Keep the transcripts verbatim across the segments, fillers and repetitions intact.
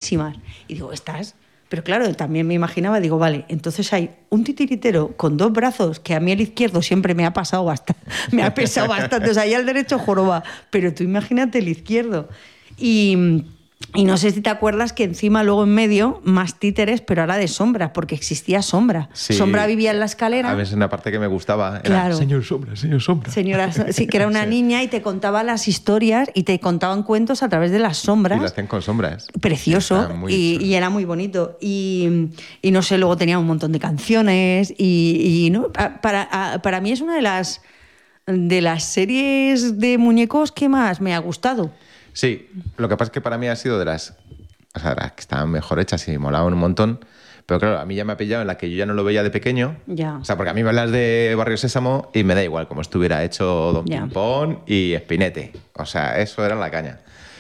buenísimas. Y digo, ¿estás? Pero claro, también me imaginaba, digo, vale, entonces hay un titiritero con dos brazos, que a mí el izquierdo siempre me ha pasado bastante, me ha pesado bastante, o sea, ya el derecho joroba, pero tú imagínate el izquierdo. Y... Y no sé si te acuerdas que encima luego en medio más títeres, pero ahora de sombra, porque existía Sombra. Sí, Sombra vivía en la escalera. A veces una parte que me gustaba era Claro. señor Sombra, señor Sombra. Señora, sí, que era una Sí. niña y te contaba las historias y te contaban cuentos a través de las sombras. Y lo hacían con sombras. Precioso. Está muy Y, chulo. y era muy bonito. Y, y no sé, luego tenía un montón de canciones. Y, y no, para, para mí es una de las, de las series de muñecos que más me ha gustado. Sí, lo que pasa es que para mí ha sido de las, o sea, las que estaban mejor hechas y molaban un montón. Pero claro, a mí ya me ha pillado en la que yo ya no lo veía de pequeño. Ya. O sea, porque a mí me hablas de Barrio Sésamo y me da igual, como estuviera hecho Don Ya. Pimpón y Espinete. O sea, eso era la caña.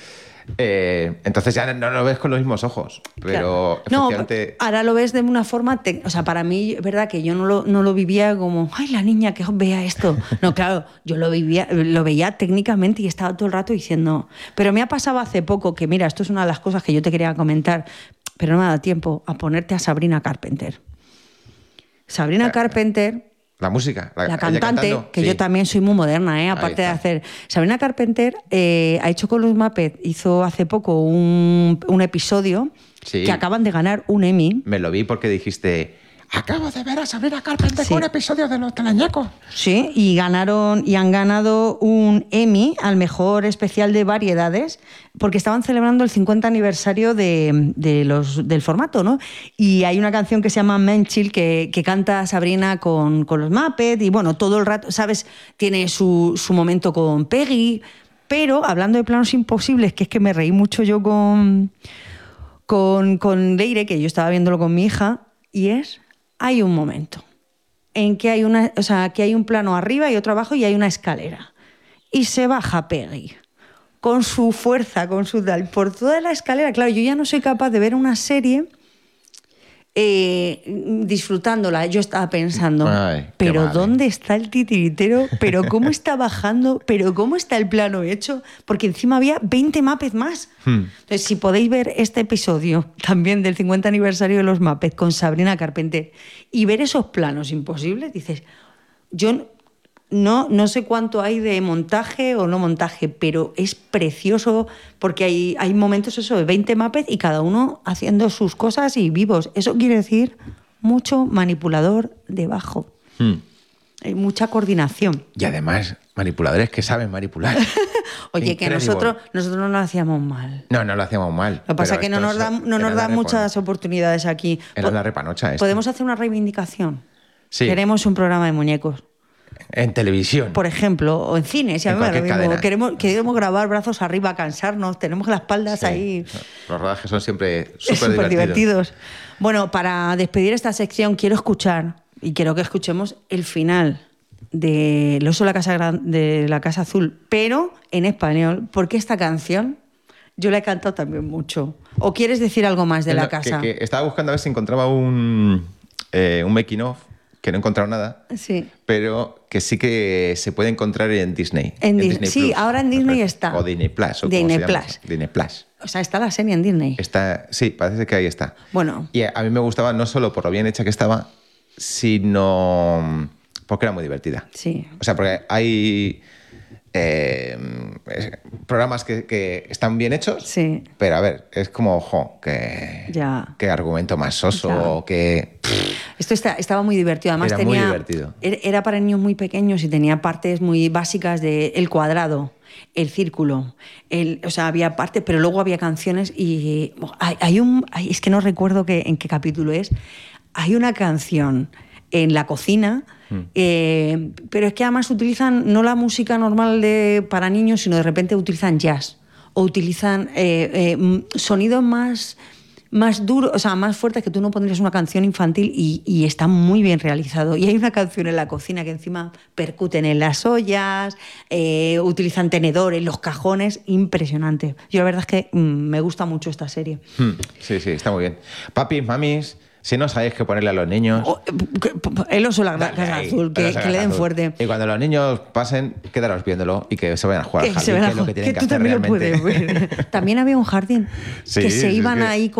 Eh, entonces ya no lo ves con los mismos ojos. Pero Claro. efectivamente... No, ahora lo ves de una forma... Te... O sea, para mí, es verdad que yo no lo, no lo vivía como, ay, la niña que vea esto. No, claro, yo lo, vivía, lo veía técnicamente y estaba todo el rato diciendo... Pero me ha pasado hace poco que, mira, esto es una de las cosas que yo te quería comentar, pero no me ha dado tiempo, a ponerte a Sabrina Carpenter. Sabrina La- Carpenter... La música. La, La ella cantante, cantando, que sí. yo también soy muy moderna, ¿eh? aparte de está. hacer... Sabrina Carpenter eh, ha hecho con los Muppets, hizo hace poco un, un episodio Sí. que acaban de ganar un Emmy. Me lo vi porque dijiste... Acabo de ver a Sabrina Carpenter Sí. con un episodio de Los Teleñecos. Sí, y ganaron y han ganado un Emmy al mejor especial de variedades porque estaban celebrando el cincuenta aniversario de, de los, del formato, ¿no? Y hay una canción que se llama Menchil que, que canta Sabrina con, con los Muppets y bueno, todo el rato, ¿sabes? Tiene su, su momento con Peggy, pero hablando de planos imposibles, que es que me reí mucho yo con, con, con Leire, que yo estaba viéndolo con mi hija, y es, hay un momento en que hay una, o sea, que hay un plano arriba y otro abajo y hay una escalera. Y se baja Peggy con su fuerza, con su tal, por toda la escalera. Claro, yo ya no soy capaz de ver una serie eh, disfrutándola. Yo estaba pensando, Ay, qué pero mal, ¿eh? ¿dónde está el titiritero? ¿Pero cómo está bajando? ¿Pero cómo está el plano hecho? Porque encima había veinte Muppets más. Hmm. Entonces, si podéis ver este episodio también del cincuenta aniversario de los Muppets con Sabrina Carpenter y ver esos planos imposibles, dices, yo no, no sé cuánto hay de montaje o no montaje, pero es precioso porque hay, hay momentos eso de veinte Muppets y cada uno haciendo sus cosas y vivos. Eso quiere decir mucho manipulador debajo. Hmm. Hay mucha coordinación. Y además, manipuladores que saben manipular. Oye, que Incredible. nosotros, nosotros no lo hacíamos mal. No, no lo hacíamos mal. Lo que pasa es pero que no esto nos es- dan no era nos la dan repa- muchas oportunidades aquí. Era Po- la repanocha esta. ¿Podemos hacer una reivindicación? Sí. Queremos un programa de muñecos. En televisión. Por ejemplo, o en cine, si a En mí me da lo cualquier mismo. cadena. Queremos, queremos grabar brazos arriba, cansarnos, tenemos las espaldas Sí. ahí Los rodajes son siempre súper súper divertidos. divertidos. Bueno, para despedir esta sección quiero escuchar, y quiero que escuchemos el final de El oso de la casa, Gran- de la casa azul, pero en español, porque esta canción yo la he cantado también mucho. ¿O quieres decir algo más de No, la casa? Que, que estaba buscando a ver si encontraba un, eh, un making of, que no he encontrado nada, Sí. pero que sí que se puede encontrar en Disney. En Dis- sí, Plus, ahora en me Disney parece. está. O Disney Plus. O como Disney se llama Plus. eso. Disney Plus. O sea, está la serie en Disney. Está, sí, parece que ahí está. Bueno. Y a, a mí me gustaba no solo por lo bien hecha que estaba, sino porque era muy divertida. Sí. O sea, porque hay eh, es- programas que, que están bien hechos, Sí. pero a ver, es como, ojo, que, Ya. que argumento más soso, Ya. que... Esto está- estaba muy divertido. Además, Era muy tenía, divertido. er- Era para niños muy pequeños y tenía partes muy básicas de el cuadrado, el círculo. El, o sea, había partes, pero luego había canciones y hay, hay un... hay- es que no recuerdo qué, en qué capítulo es. Hay una canción en la cocina, Mm. eh, pero es que además utilizan no la música normal de, para niños, sino de repente utilizan jazz o utilizan eh, eh, m- sonidos más, más duros, o sea, más fuertes que tú no pondrías una canción infantil y, y está muy bien realizado. Y hay una canción en la cocina que encima percuten en las ollas, eh, utilizan tenedores, los cajones, impresionante. Yo la verdad es que mm, me gusta mucho esta serie. Hmm, sí, sí, está muy bien. Papis, mamis, si no sabéis qué ponerle a los niños... O, eh, que- el oso de la dale casa ahí, azul, que, el oso de que le la den casa fuerte. azul. Y cuando los niños pasen, quedaros viéndolo y que se vayan a jugar Que al se jardín, ven a que es lo ju- que tienen que, tú hacer también lo realmente. puedes ver. También había un jardín Sí, que se sí, iban sí. ahí